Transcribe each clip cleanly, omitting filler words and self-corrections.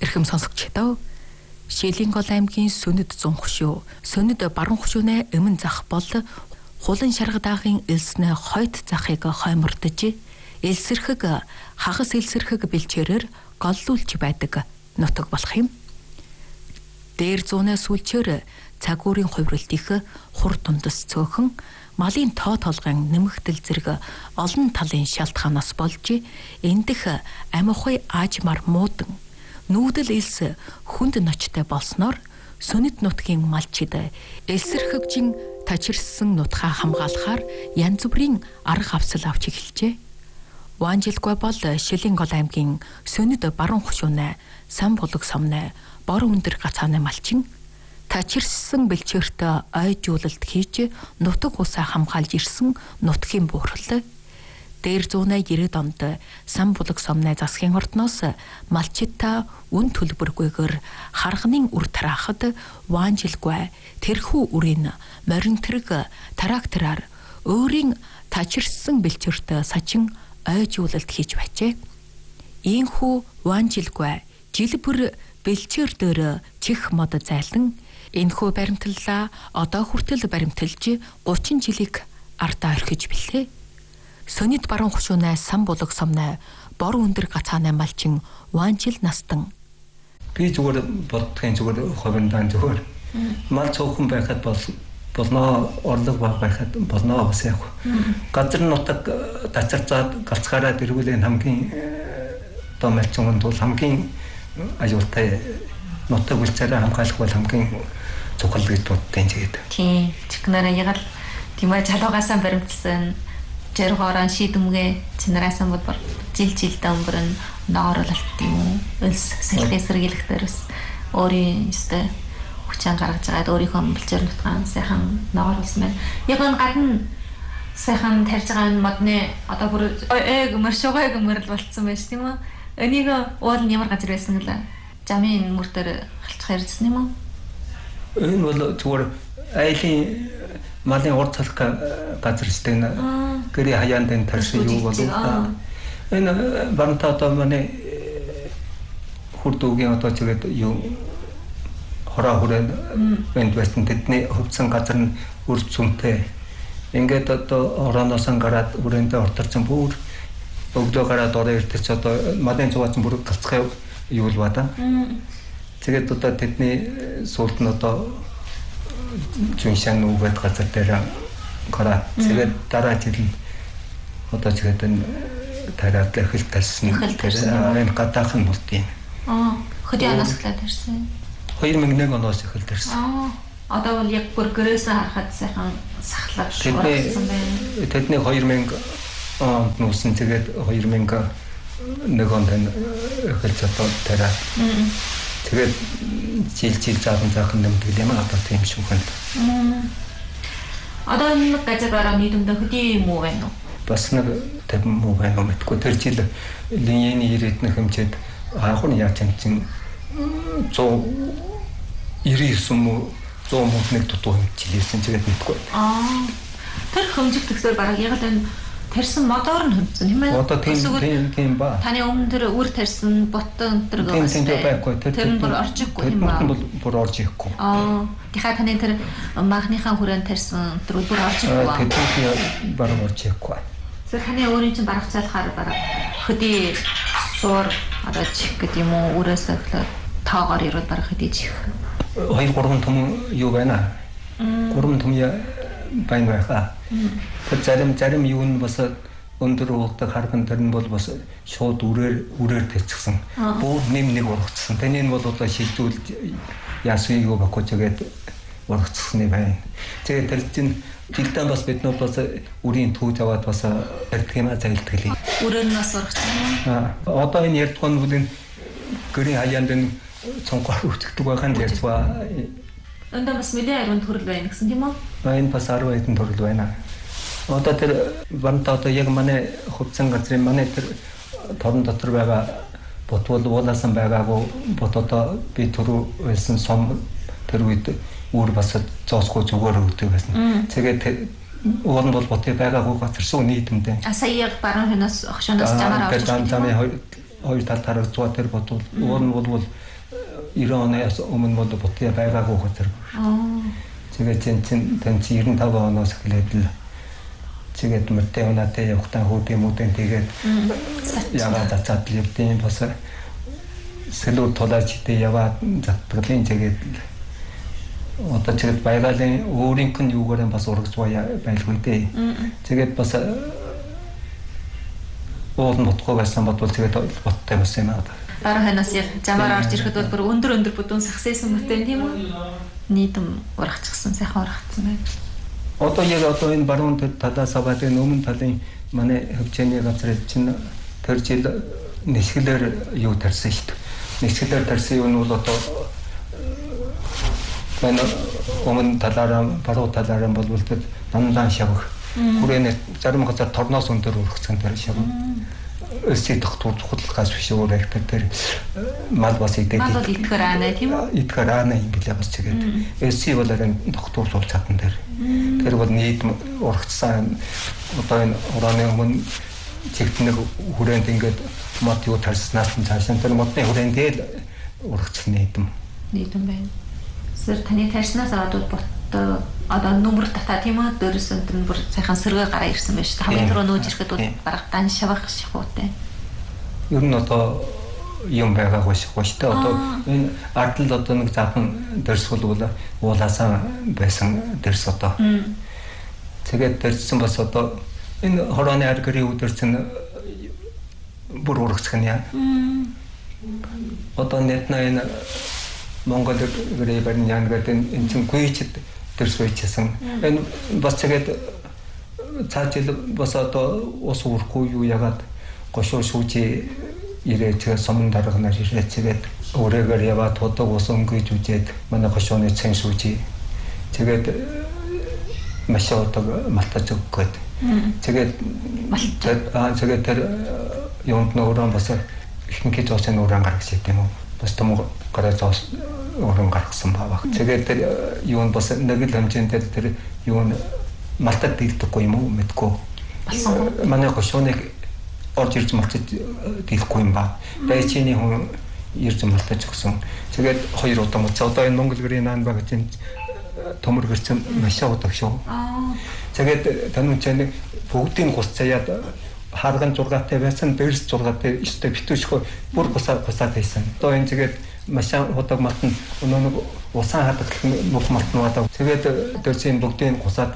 Эрхэм сонсогчдоо Шилийн гол аймгийн Сүнэд 100 хушуу, Сүнэд баруун хушууны өмнө зах бол хулан шаргадаахын элснэ хойд захыг хоймордож, элсэрхэг хагас элсэрхэг бэлчээрээр голлуулж байдаг нутаг болох юм. Дээр зуунаас сүлчээр цагуурын хувиралт их хур дундас цөөхөн малын тоо толгойн нэмэгдэл зэрэг олон талын шалтгаанаас болж эндэх амихуй аажмар муудан нүүдэл элс хүнд ночтой болсноор Сүнэд нутгийн малчид элсэрхэгжин тачирсан нутгаа хамгаалахаар янз бүрийн арга авсал авч эхэлжээ. Ванжилгүй бол Шилийн гол аймгийн Сүнэд баруун хушууны сан булаг сомны бор өндөр гацааны малчин тачирсан бэлчээрт ойжуулалт хийж нутаг усаа хамгаалж ирсэн нутгийн буурал. Дээр 190 онд сан булаг сомны засгийн ордноос малчидаа үн төлбөргүйгээр харганы үр тараахад Ванжилгүй тэрхүү үрийн морин тэрэг трактораар өөрийн тачирсан бэлчээрт сачин ойжуулалт хийж байжээ. Ийхүү Ванжилгүй жил бүр бэлчээр дээр чих мод зайлан энэхүү баримтлалаа одоо хүртэл баримталж 30 жилиг ардаа орхиж билээ. Сүнэд баруун хушууны сан булаг сомны бор өндөр гацааны малчин Ванжил настан. Би зүгээр боддгийн зүгээр ховиндан зүгээр мал цөөхөн байхад болно орлого байхад болно бас яг. Газар нутаг тацарцаад галцгаараа дэргүүлэн хамгийн одоо малчин бол хамгийн аюултай нутаг үлцээрээ хамгаалах бол хамгийн цогцол гэж боддیں۔ Тэгээд. Тийм. Чигнараа ягаад тийм ээ жалуугаасаа баримтсан Жергоран шийдэмгээ цэнараасан бол жил омбрын нооролт юм. Элс салхи сэргийлэхтэрс өөрийн өстэй хүчин гаргаж байгаад өөрийнхөө бэлчээр нутгаан сайхан нооролсон байна. Яг энэ гадна сайхан тарьж байгаа модны одоо бүр гмэршогой гмэрл болцсон байж тийм үү? Энийг уул нь ямар газар байсан гэлээ? Жамын мөр дээр халчих ярьсан юм уу? Энэ бол зүгээр айлын малын урд цалх газар сте гэрээ хаяанд энэ тарш юу болов. Энэ банта одоо манай хурдуугийн одоо чигээд юу хороо хүрэн энд байсан тэдний хөвцөн газар нь үр цүнтэй. Ингээд одоо орооноос гараад үрээндээ орторсон бүр өгдөө гараад ороо иртэж одоо малын цугаацсан бүр галцхай юу л бата. Тэгээд одоо тэдний суулт нь одоо Жүншан үгээд газар дээр гараад тэгээд дараа жил одоо тэгээд энэ тараад эхэл тарсан. Энэ гадаах нь болд юм. Хөдөө анаас эхлээд тарсан. 2001 оноос эхэл тарсан. Одоо бол яг бүр гэрээсээ харахад сайхан сахлаад шуурсан байна. Тэдний 2000 онд нуусан тэгээд 2001 онд эхэлж одоо тараад. Тэгээд жил заахан нэмдэг юм аа одоо тийм шүү хүн. Одоо нэг газар бараа нийтдээ хөдөө юм уу байна уу? Бас нэг тэм муу байна уу мэдгүй. Тэр жил линейний ирээднэх хэмжээд анхны яач юм чин 199 муу 100 мөнгөний дутуу хэмжилсэн тэгээд мэдгүй. Тэр хэмжих төгсөөр бараг яг энэ тарьсан модоор нь хэмжсэн юм байна. Одоо тийм ба. Таны өмнө тэр үр тарьсан ботон тэр гоос. Тийм байхгүй. Тэр нь бүр орж ихгүй юм байна. Бүр орж ихгүй. Дахиад таны тэр махныхаа хүрээнд тарьсан тэр бүр орж ихгүй. Тэр баг орж ихгүй. Тэр таны өөрийн чинь барах цаалахаар бараг хөдөө суур одоо чих гэдэг юм уу үрээс эхлээд тоогоор ирээд барах хөдөө чих. 2-3 том юу байна. 3 том байна байхаа. Тэр зарим юу нь бас өндөр уулдаг харган тэр нь бол бас шууд үрээр тавьчихсан. Бүр нэг урагцсан. Тэнийг бол одоо шилжүүлж яасан юу баггүй тэгээд урагцсан юм байна. Тэгээд тэр чинь жилдээ бас бид нар бас үрийн түүж аваад бас ярьдаг юм зайлтгэлээ. Үрээр нь бас урагцсан. Одоо энэ ярьдгоон бүлэн гэрийн хаяанд энэ цонхоор үтгэдэг байгаа нь ярьцгаа. Энд бас нэлээд ариун төрөл байна гэсэн тийм үү? Энэ бас 10 хэдэн төрөл байна. Одоо тэр банта одоо яг манай хувцсан газрын манай тэр торон дотор байгаа ботвол уулаасан байгаагүй бот одоо би түрүү байсан сом тэр үед үр бас зоосгүй зүгээр өгдөг байсан. Тэгээд уул нь бол ботыг байгаагүй газар шүү нийтэмдээ. Сая яг баруун хойноос огшоноос замаар авч замын хоёр талд харагдсан тэр бодвол уул нь бол 90 оноос өмнө бол бутгий байгаагүй газар. Тэгээд чинь 95 оноос эхлээд л тэгээд мөртэй унаатай явахтаа хүүдэмүүдэн тэгээд ягаад цацаад л явдیں۔ Бас сэлүүд тулаачтай яваад затгалын тэгээд одоо тэгээд байгалийн өөрийнх нь юугаар бас урагч байлгүй дээ. Тэгээд бас уул нь бодгоо байсан бодвол тэгээд боттой байсан юм аа. Баруун ханаас замаар орж ирэхэд бол бүр өндөр бүдүүн сахсайсан мөтэй тийм үү? Нийтэм урагчсан сайхан урагцсан байна. Одоо энэ баруун талаас аваад энэ өмнө талын манай хөвчөөний газар чинь тэр жил нисгэлээр юу тарьсан шүү дээ. Нисгэлээр тарьсан юу нь бол одоо манай өмнө талаараа баруун талаараа болвол тэр дандаа шавх. Хүрээний зарим газар торноос өндөр урагцсан тэр шавх. Өсөй тогтвол худлахаас биш өөр их тэр мал бас идэв. Мал идэхээр аана тийм үү? Идэхээр аана юм билээ бас чигээд. Өсөй бол арай тогтвол сул чадсан тэр. Тэр бол нийт урагцсан одоо энэ ураны өмнө чигтнэг хүрээнд ингээд мод юу тарснаас нь цаашаа тэр модны хүрээнд л урагцсан нийтэм. Нийтэм байна. Сэр таны тарснаас аваад бот одоо нүмер татаа тийм үү дөрөс өндөр нь бүр сайхан сэргээ гараа ирсэн байж та хамгийн түрүү нөөж ирэхэд бол бараг дан шавах шахуутай. Ер нь одоо юм байгаагүй шахууштай одоо энэ ардл одоо нэг захан дөрсгөл бол уулаасаа байсан дөрс одоо. Тэгээд дөрсөн бас одоо энэ хорооны аргэрийн өдөр чинь бүр урагцх нь яа. Одоо нэтнаа энэ Монгол гэрээбэр яангаад энэ чинь гүйчд дэрс байчсан. Энэ бас тэгээд цаажил бас одоо ус урахгүй юу ягаад гошоо шүүжээ ирээд тэгээд сумын дарганаар ирээд тэгээд өөрөөр яваад тодог ус өнгөж үжээд манай гошооны цэн шүүжээ. Тэгээд маш одоо малтаж өгөөд. Тэгээд тэгээд тэр юунд нөрөн бас ихэнх жооч нөрөн гаргаж идэв юм уу? Бас том гараж өрөн гаргасан баах. Тэгээд тэр юу нь бас нэг л хэмжээнд тэр юу нь малтад дийлдэхгүй юм уу мэдгүй. Манай гошооныг орж ирж малтад дийлэхгүй юм ба. Байчины хүн ирж малтаж өгсөн. Тэгээд хоёр удаа мөч одоо энэ Монгол гэрийн наан баг чинь төмөр гэрсэн маш удаг шүү. Тэгээд танун чинь бүгдийн гус цаяад харган 6-тай байсан, дэрс 6-тай ихтэй битүүшгүй бүр гусаад байсан. Одоо энэ тэгээд маш удаг малтан өнөө усан хадгалах нүх малтан удаа. Тэгээд дэрсийн бүгдийн гусаад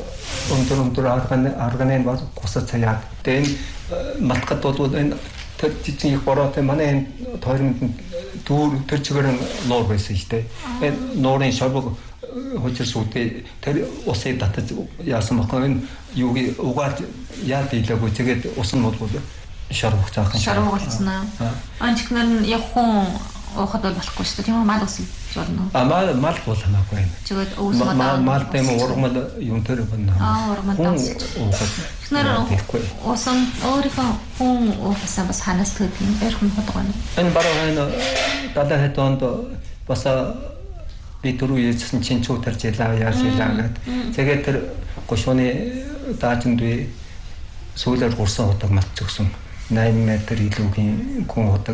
өндөр арганы баг гусаад цаяад. Тэгээд энэ малтгад бол энэ тэр жижиг их бороотой манай энэ тойронд дүүр тэр чигээр нуур байсан шүү дээ. Энэ нуурын шорбог хожирс үдээ тэр усыг татаж яасан бохоо энэ юуг угаад яа дийлээгүй тэгээд ус нь бол шарвах цаахан шарвуулсан аа. Анчигнаар нь яг хүн уухад бол болохгүй шүү дээ тийм үү мал ус жолно. Мал бол хамаагүй байна. Тэгээд өөсөө мал дэм ургамал юм тэр байна. Ургамал уухад. Тэгнэр усан өөрийнхөө хүн уухсан бас ханаас төд юм эрхэм ходог байна. Энэ баруун хойно 70 онд бас би түрүү ярьсан чинь чуу тарж ялаа яашилаа гэдэг. Тэгээд тэр гошооны даачнд би сүүлээр 3 удаг малч өгсөн. 8 м илүүгийн хүн удаг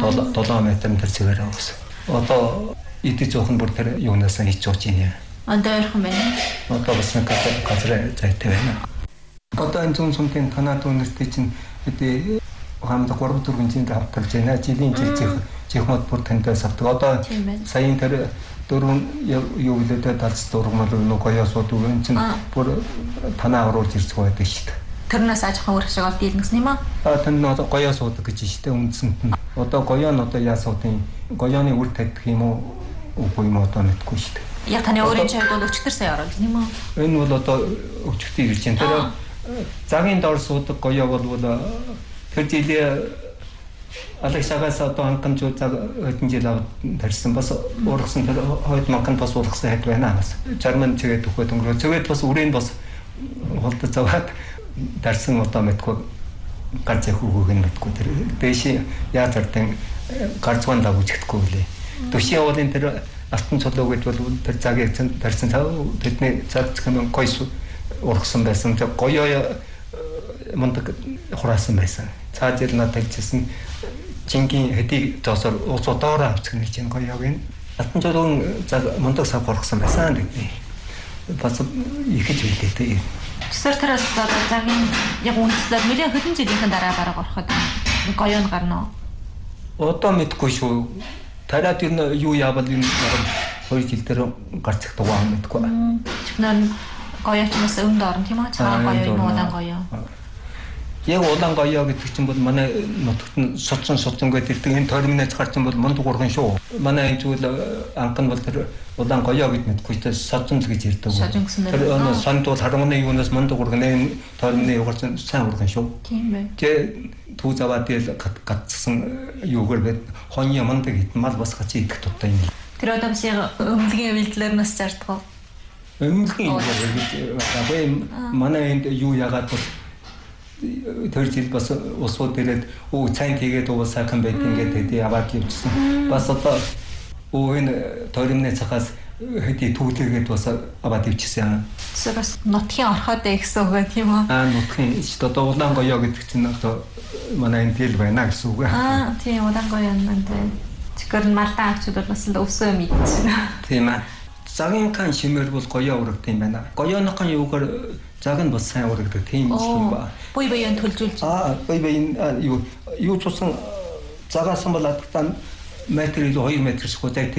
7 м тэр цэвэр авсан. Одоо идэж жоох нь бүр тэр юунаас нь ичж байна. Андаархан байна. Одоо бас нэг газар зайтай байна. Одоо энэ зүүн сумын танаад үнэртэй чинь хэдий хамт 3-4 жилийн авtarж байна. Жилийн чихмод бүр таньдаас авдаг. Одоо саяын тэр дөрөв юу гэлээ талц дургмал нэг гоёсууд үн чинь бүр танаа оруулж ирж байдаг шүү дээ. Тэрнээс ажхан өөр шиг ол дийлнэсэн юм аа. Тань одоо гоёсууд гэж шүү дээ үндсэнд нь. Одоо гоёо нь одоо яасуудын гоёоны үр тавьдаг юм уу үгүй юм одоо мэдгүй шүү дээ. Яг таны өөрийн чойд бол өчтөр сая оруулж юм уу? Энэ бол одоо өчтөр ирж байна. Тэр цагийн дор суудаг гоёо бол тэр жилийн Алексагаас одоо анхан жуу цаг хэдэн жил аваад тарьсан бас ургасан тэр хойд манхан бас ургасан хэд байна бас. Жарман чигээд өгөхөд өнгөрөө. Цэгээд бас үрийн бас холдож заваад тарьсан одоо мэдгүй гарч явах үгийг нь мэдгүй тэр дэши яаж ардын гарцван дагуулж чадахгүй лээ. Төшийн уулын тэр алтан цолоо гэж бол тэр цагийг тарьсан цаа тэдний цаг зэхэн гойс ургасан байсан. Тэр гоёо мундаг хураасан байсан. Цаажил надад хэлсэн Жингийн хэдийг доосоор уцуудаараа авчих нэг чинь гоё яг энэ. Алтан журган цаг мундаг сав горгосон байсан гэдэг. Бас их ч үлдээтэй. Сэртэрэс одоо цагийн яг үндэслэл нэлээд хэдэн жилийн дараа бараг ороход гоё нь гарна уу? Одоо мэдгүй шүү. Тараад юу яавал энэ 2 жил дээр гарчих тугаа мэдгүй. Чихнэр гоё ч бас өвд орно тийм үү? Цагаан гоё юм удаан гоё. Яг удаан гоё гэдэг чинь бол манай нутагт нь соцсон гэдэг энэ терминэц гарсан бол мундаг урган шүү. Манай энэ зүйл анхан бол тэр удаан гоё гэж мэдгүй ч соцсон л гэж ярьдаг. Тэр өнөө санд бол харганы юунаас мундаг урган энэ терминэ юугаарсан сайн урган шүү. Тийм бай. Тэ түү заваад ил гатсан юугаар бод хонья мундаг гэдэг мал бас гачи идэх туттай юм. Тэр одоо биш өмлөгийн үйлдэлээр нас жаардах уу? Өмлөгийн үйлдэл манай энд юу яагаад бол тэр жил бас усууд ирээд цайн тэгээд уусаахан байт ингээд яваад явчихсан. Бас одоо энэ тойрны цахаас хэдий түүлээгээд бас аваад явчихсан. Тэгэхээр бас нутгийн орхоод гэсэн үг тийм үү? Нутгийн ч одоо улаан гоёо гэдэг чинь одоо манай энэ тэл байна гэсэн үг. Тийм улаан гоёо юм байна. Тэгэхээр малтан авчид бол бас л өвсөө мэдчихнэ. Тийм ээ. Цагийн кан шимэр бол гоёо урагд юм байна. Гоёоныхон юугаар цаг нь бас сайн урагдаг тийм юм ба. Буй баян төлжүүлж. Буй баян юу цусан цагаасан бол атгтан метр или 2 метр скватай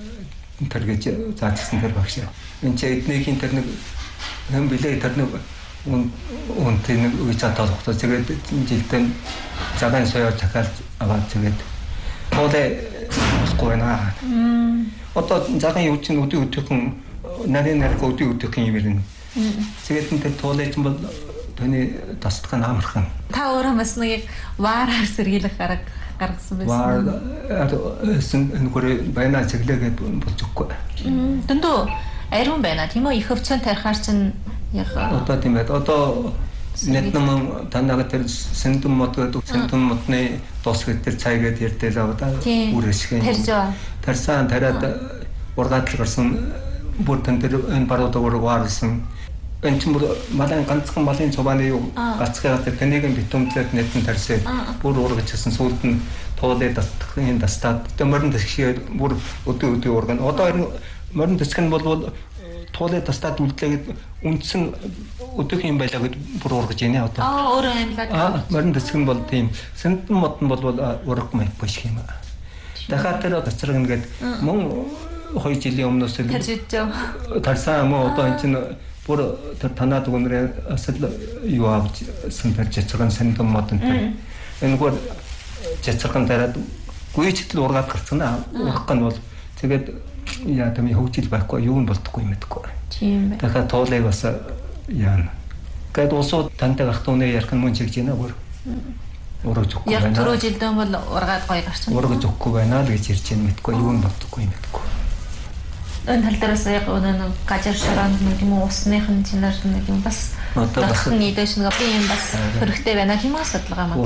тэргэж заажсан тэр багш. Энд чи эднийхин тэр нэг хэм билээ тэр нэг үнтэй нэг үеч аталхтай тэгээд жилдээ цагаан соёо цахаалж аваад тэгээд тооле усгүй наа. Одоо цагаан юу чинь өдөрхөн нарийн өдөрхөн юм ирнэ. Тэгээд энэ туалет бол таны тасдах нь амархан. Та өөрөө бас нэг ваараар сэргийлэх гаргасан байсан. Ваар энэ байна чиглэгээд болж өгөхгүй. Дөндөө ариун байна тийм үү? Их өвчөн тарихаар чинь яг одоо тийм ээ. Одоо net нам танага тэр сэндэн мод гэдэг сэндэн модны дос гэдэг цайгээд ярьдээ л аваад үрээсгэн. Тарсан тараад ургаатал гарсан бүр тэн дээр энэ баруудаар ваарсан. Энэ ч малын ганцхан малын цувааны юу гацхаад тэнийг битумтлээд нэтэн тарсээ бүр ургажсэн сүүлд нь туулаад тасдахын дастаад морин дэсгээр бүр өдөө урган одоо морин дэсгэн бол туулаад тастаад үлдлээгээд үндсэн өдөх юм байлаа гэд бүр ургаж ийнэ одоо өөрөө амьлаад морин дэсгэн бол тийм сэндэн мод нь бол ургах маяг биш юм аа дахиад тэр тасраг ингээд мөн 2 жилийн өмнөөс тарсан мөн одоо энэ чинь бүр тэр танаад өгнөр асал юу авч сэнтэрч цэцгэн сэндэн мод энэ энэгээр цэцгэн дараад гүйцэтгэл ургаад гарцгаана урах гэн бол тэгээд яа тэми хөгжил байхгүй юу нь болдохгүй мэдгүй тийм бай дахиад тоолыг бас яана гэд усууд тантай гахтууны ярих нь мөн чигж байна бүр ураж өгөхгүй байна яг түрүү жилдэн бол ургаад гоё гарсан ураж өгөхгүй байна л гэж ярьж байна мэдгүй юу нь болдохгүй мэдгүй энэ тал дээрээс яг нэг гажар шорон нэг юм усныхын чинаар нэг юм бас дахин идэж нэг би юм бас хэрэгтэй байна тийм үү судалгаа маань.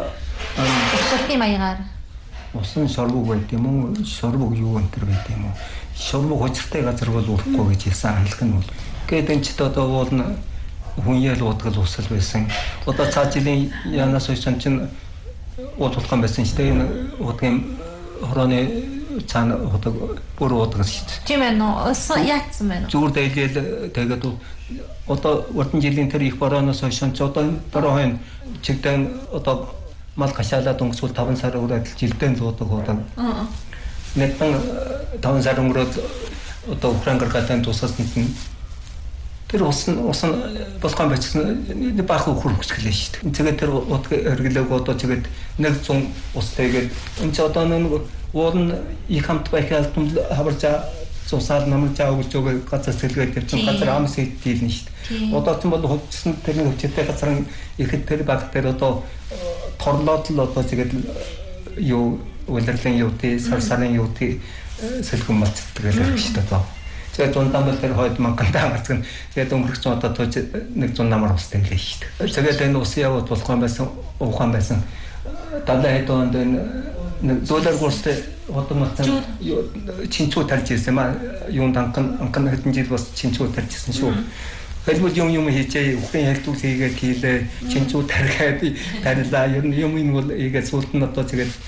Усны маягаар. Усан шорвог байт юм уу? Шорвог юу өнтер байт юм уу? Шорвог хоцортой газар бол урахгүй гэж хэлсэн айлх нь бол. Гэт энэ ч одоо уул хүн ял удгал усал байсан. Одоо цаа жилийн янаас үйсэн чинь уудулхан байсан ч тэгээ удгийн хорооны цаана удаг бүр удаг шүү дээ. Тийм ээ нөө яатсан байна. Зүгээр дэйлэл тэгээд одоо урдан жилийн тэр их борооноос хойш ч одоо бороо хойно чигдэн одоо мал гашаалаад өнгөсвөл 5 сар үрээд жилдэн зуудаг удаг. Нэгэн 5 сар өнгөрөөд одоо Украин гаргатай тусаас нь тэр усан болгоом байцсан баах хөрвч гэлээ шүү дээ. Тэгээд тэр утга эргэлэг одоо тэгээд 100 устайгээд энэ ч одоо нэг уул их хамт байх алтан хаварж цусаад намж өгч өгөө газар сэлгээд тавьсан газар амс хийдэлнэ шүү дээ. Одоо ч бол хөвчсөн тэр хөвчтэй газар ихэд тэр баг тэр одоо торлоод л одоо тэгээд юу улирлын юу тий сарсарын юу тий сэлгэн малцдаг л шүү дээ. Тэгээд зундан бол тэр хойд мангандаа гацгэн тэгээд өнгөрөх зүүн одоо 100 намар устай гэлээ шүү дээ. Тэгээд энэ ус яваад болохгүй байсан ухаан байсан. Дандаа хэд онд нэг зөөлөр гурстай одомтон чинчүү тарж ирсэн маа юунд анхан хэдэн жил бас чинчүү тарж ирсэн шүү. Хэлбэл юм хийчээ Украин хэлтүүл хийгээд хийлээ чинчүү таргаад тарилаа ер нь юм энэ бол ийгээд сүүлд нь одоо тэгээд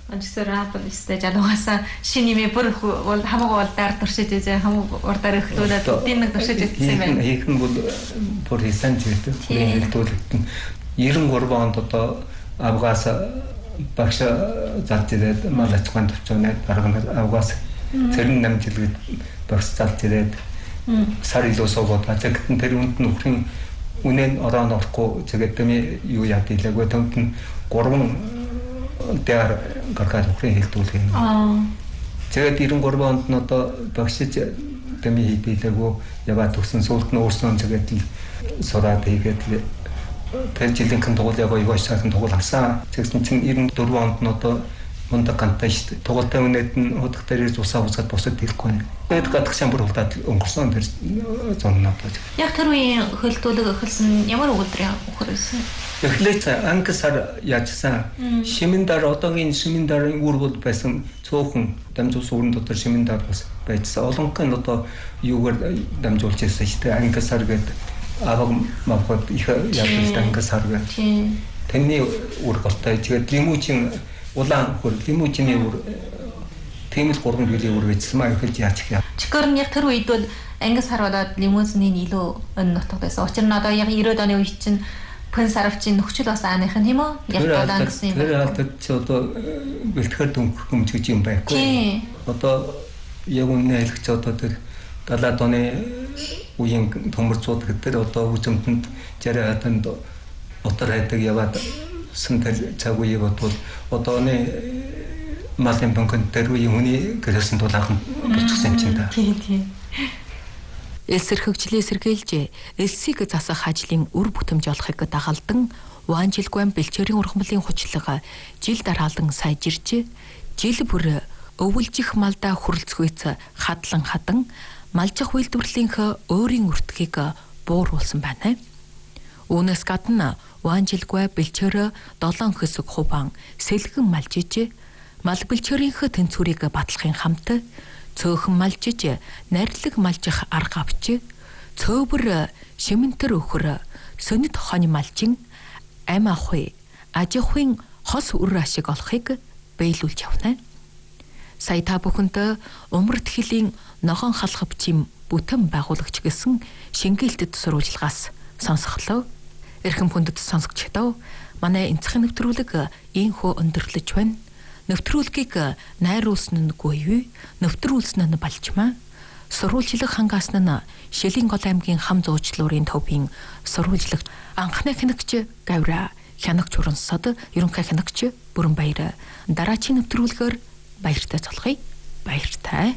Ажсаар апл сте жадугасаа шиниймээ бүр хамаагүй улдаар туршиж ижээ хамаагүй урдаар өгтүүлээд динэг туршиж идсэн юм байна. Хийхэн бол бүр хийсэн зүйл хэлтүүлэгдэн 93 онд одоо авгаас багш залж ирээд мал аж ахуйн төвчнөд барган авгаас цэрэн намжилгэд багш залж ирээд сар илүү суугаад ажигтэн тэр үнд нь өхрийн үнэн орон орохгүй тэгээд тэми юу яа дийлээгөө төвд нь 3 дээр гаргаад өхрийн хэлтүүлэх юм. Тэгээд 93 онд нь одоо багшиж тэми хийдэлээгөө яваад төгсөн сүүлд нь өөрснөө тэгээд сураад хийгээд тэр жилийн тоглоом яг ойшаасан тоглоом авсан. Тэгсэн чинь 94 онд нь одоо мундаг гантай шүү дээ. Тоглолтын үнэд нь худах дээрээс усаа усаад босод хэлэхгүй. Тэгээд гадах шамбар хулдаад өнгөрсөн тэр зонноо болж. Яг тэр үеийн хөлтүүлэг эхэлсэн ямар өгүүлбэрийн хөрөөсөн? Эхлээд ангасаар яажсан. Шимэндар одоогийн шимэндарын үр бол байсан цөөхөн дамжуулсан өрн дотор шимэндар бас байжсан. Олонх нь одоо юугаар дамжуулж ирсэн шүү дээ. Ангасаар гэдэг аваг махад их яадаг ангасаар гэдэг. Тэний үр голтой. Тэгээд лимужин улаан хөр лимужины үр тийм л 3 жилийн үр байжсан маа эхэлж яачих яа. Чикэр нь яг тэр үед бол ангас харваад лимузины илүү өн нутаг байсан. Учир нь одоо яг 90-ад оны үед чинь пэн сарвчийн нөхцөл бас aanих нь тийм үү? Яг ангас юм байна. Тэр ч одоо бэлтгэр дөнгөх юм гэж юм байхгүй. Одоо яг үнэ хэлэх ч одоо тэр 70-ад оны үеийн төмөрцүүд гэдэг одоо үзэмтэнд 60-аад онд утар хайдаг яваад сэнтэр цаг үе бодвол одооны малын банкнд тэр үеийн хүний гэрээсэн дулаахан болчихсон юм чинь та. Тийм. Элс эрхэгчлээ сэргээлж элсийг засах ажлын үр бүтэмж олохыг дагалдан Уанжилгуан бэлчээрийн ургамлын хучлага жил дараалан сайжирч жил бүр өвөлжих малдаа хүрэлцгүйц хадлан хадан малжих үйлдвэрлэлийнх өөрийн өртгийг бууруулсан байна. Үүнээс гадна Уанжилгуа бэлчээр 7 хэсэг хуваан сэлгэн малжиж мал бэлчээрийнх тэнцвэрийг батлахын хамт цөөхөн малжиж нарилэг малжих арга авч цөөвөр шимэнтэр өхөр сонид хонь малжин ам ахуй аж ахуйн хос үр ашиг олохыг биелүүлж явна. Сая та бүхэнд умард хилийн ногоон халах бичим бүтэн байгуулагч гэсэн шингээлтэд сурвалжлагаас сонсголоо. Эрхэм хүндэт сонсогчдоо манай энцхэн нэвтрүүлэг ийхүү өндөрлөж байна. Нэвтрүүлгийг найруулсан нь гүйвэ, нэвтрүүлсэн нь балчмаа. Сурвалжлах хангаас нь Шилийн гол аймгийн хам зуучлуурын төвийн сурвалжлагч анхны хянагч Гавра, хянагч Урансад, ерөнхий хянагч Бүрэнбаяр дараачийн нэвтрүүлгээр баяртай цолхъя. Баяртай.